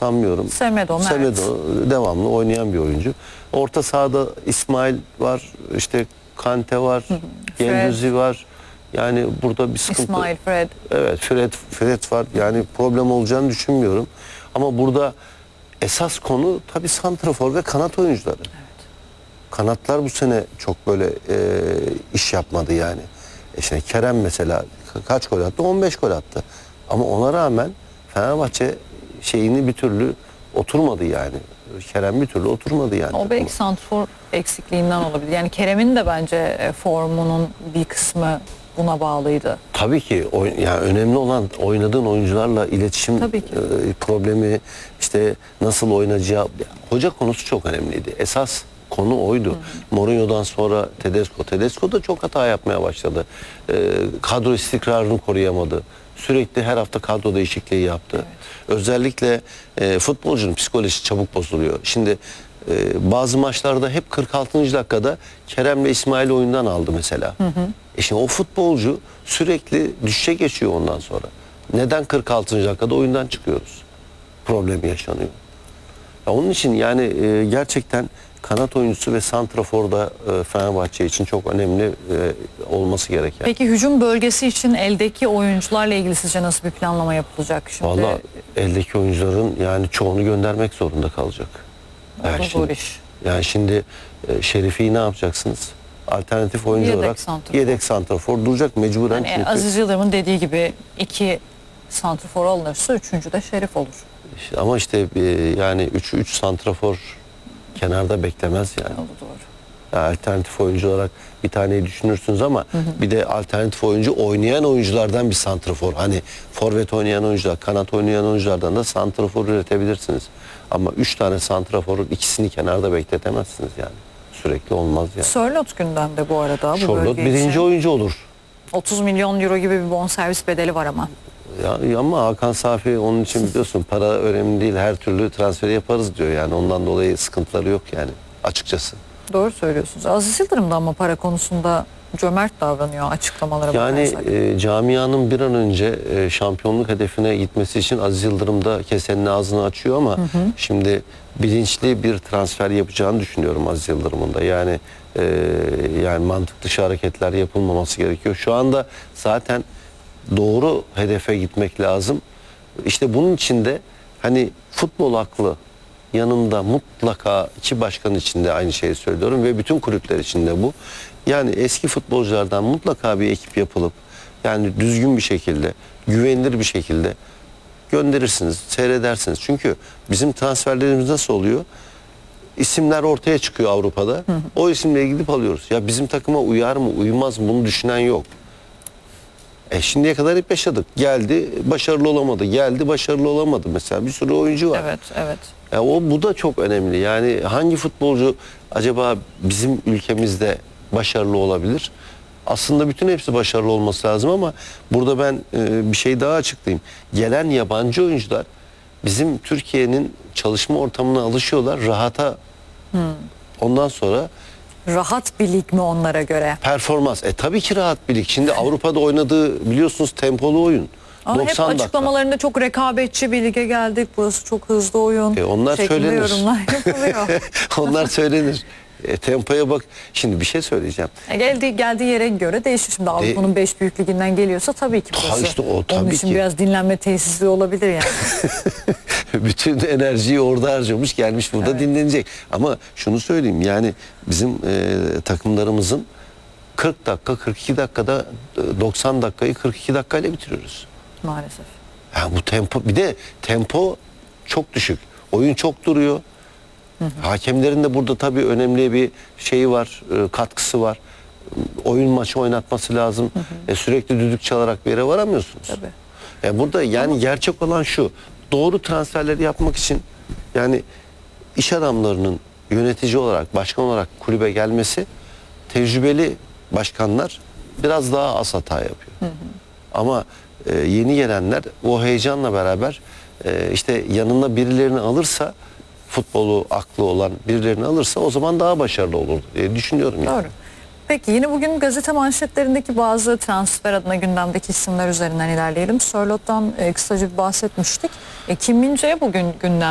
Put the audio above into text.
sanmıyorum. Semedo devamlı oynayan bir oyuncu. Orta sahada İsmail var, işte Kante var, Guendouzi var. Yani burada bir sıkıntı. İsmail, Fred. Evet, Fred var. Yani problem olacağını düşünmüyorum. Ama burada esas konu tabii santrafor ve kanat oyuncuları. Evet. Kanatlar bu sene çok böyle iş yapmadı yani. İşte Kerem mesela kaç gol attı? 15 gol attı. Ama ona rağmen Fenerbahçe şeyini bir türlü oturmadı yani. Kerem bir türlü oturmadı yani. O belki santrafor eksikliğinden olabilir. Yani Kerem'in de bence formunun bir kısmı buna bağlıydı. Tabii ki yani önemli olan oynadığın oyuncularla iletişim problemi, işte nasıl oynayacağı. Hoca konusu çok önemliydi. Esas konu oydu. Mourinho'dan sonra Tedesco da çok hata yapmaya başladı. Kadro istikrarını koruyamadı. Sürekli her hafta kadro değişikliği yaptı. Evet. Özellikle futbolcunun psikolojisi çabuk bozuluyor. Şimdi bazı maçlarda hep 46. dakikada Kerem'le İsmail oyundan aldı mesela. Şimdi o futbolcu sürekli düşüşe geçiyor ondan sonra. Neden 46. dakikada oyundan çıkıyoruz? Problemi yaşanıyor. Ya onun için yani gerçekten kanat oyuncusu ve santraforda Fenerbahçe için çok önemli olması gereken. Peki hücum bölgesi için eldeki oyuncularla ilgili sizce nasıl bir planlama yapılacak şimdi? Valla eldeki oyuncuların yani çoğunu göndermek zorunda kalacak. Yani zor iş. Yani şimdi Şerif'i ne yapacaksınız? Alternatif oyuncu olarak yedek santrafor duracak mecburen. Yani çünkü Aziz Yıldırım'ın dediği gibi 2 santrafor alınırsa 3. de Şerif olur. İşte, ama işte yani 3 santrafor kenarda beklemez yani. Doğru. Yani alternatif oyuncu olarak bir taneyi düşünürsünüz ama bir de alternatif oyuncu oynayan oyunculardan bir santrafor. Hani forvet oynayan oyuncular, kanat oynayan oyunculardan da santrafor üretebilirsiniz. Ama 3 tane santraforun ikisini kenarda bekletemezsiniz yani. Sürekli olmaz yani. Sörloth gündemde bu arada. Sörloth birinci oyuncu olur. 30 milyon euro gibi bir bonservis bedeli var ama. Ya, ama Hakan Safi onun için biliyorsun para önemli değil, her türlü transferi yaparız diyor yani, ondan dolayı sıkıntıları yok yani açıkçası. Doğru söylüyorsunuz. Aziz Yıldırım da ama para konusunda cömert davranıyor açıklamalara bakarsak. Yani camianın bir an önce şampiyonluk hedefine gitmesi için Aziz Yıldırım da kesenin ağzını açıyor ama şimdi bilinçli bir transfer yapacağını düşünüyorum Aziz Yıldırım'ın da. Yani mantık dışı hareketler yapılmaması gerekiyor. Şu anda zaten doğru hedefe gitmek lazım. İşte bunun için de hani futbol aklı yanında mutlaka, iki başkan için de aynı şeyi söylüyorum ve bütün kulüpler için de bu. Yani eski futbolculardan mutlaka bir ekip yapılıp yani düzgün bir şekilde, güvenilir bir şekilde gönderirsiniz, seyredersiniz. Çünkü bizim transferlerimiz nasıl oluyor? İsimler ortaya çıkıyor Avrupa'da. O isimle gidip alıyoruz. Ya bizim takıma uyar mı, uymaz mı bunu düşünen yok. Şimdiye kadar hep yaşadık. Geldi, başarılı olamadı. Geldi, başarılı olamadı. Mesela bir sürü oyuncu var. Evet. Bu da çok önemli. Yani hangi futbolcu acaba bizim ülkemizde başarılı olabilir? Aslında bütün hepsi başarılı olması lazım ama burada ben bir şey daha açıklayayım. Gelen yabancı oyuncular bizim Türkiye'nin çalışma ortamına alışıyorlar. Rahata. Ondan sonra rahat bir lig mi onlara göre? Performans. Tabii ki rahat bir lig. Şimdi Avrupa'da oynadığı biliyorsunuz tempolu oyun. Ama 90 hep açıklamalarında çok rekabetçi bir lige geldik. Burası çok hızlı oyun. Onlar söylenir. Yorumlar yapılıyor. Onlar söylenir. Tempoya bak. Şimdi bir şey söyleyeceğim. Geldiği yere göre değişir. Şimdi Avrupa'nın 5 büyük liginden geliyorsa tabii ki burası. İşte onun için biraz dinlenme tesisliği olabilir yani. Bütün enerjiyi orada harcamış, gelmiş burada dinlenecek. Ama şunu söyleyeyim, yani bizim takımlarımızın 40 dakika, 42 dakikada 90 dakikayı 42 dakikayla bitiriyoruz. Maalesef. Yani bu tempo, bir de tempo çok düşük. Oyun çok duruyor. Hakemlerin de burada tabii önemli bir şeyi var, katkısı var. Oyun maçı oynatması lazım. Sürekli düdük çalarak bir yere varamıyorsunuz. Tabii. Burada yani gerçek olan şu. Doğru transferleri yapmak için yani iş adamlarının yönetici olarak, başkan olarak kulübe gelmesi, tecrübeli başkanlar biraz daha az hata yapıyor. Ama yeni gelenler o heyecanla beraber işte yanına birilerini alırsa, futbolu aklı olan birilerini alırsa o zaman daha başarılı olur diye düşünüyorum. Yani. Doğru. Peki yine bugün gazete manşetlerindeki bazı transfer adına gündemdeki isimler üzerinden ilerleyelim. Sörloth'tan kısaca bir bahsetmiştik. Kim Min-jae bugün gündem.